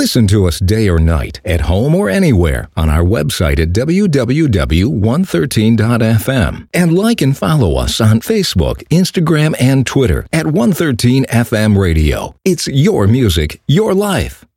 Listen to us day or night, at home or anywhere, on our website at www.113.fm. And like and follow us on Facebook, Instagram, and Twitter at 113 FM Radio. It's your music, your life.